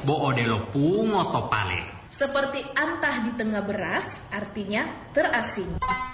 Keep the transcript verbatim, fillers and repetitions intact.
bo odelo pungo topale. Seperti antah di tengah beras, artinya terasing.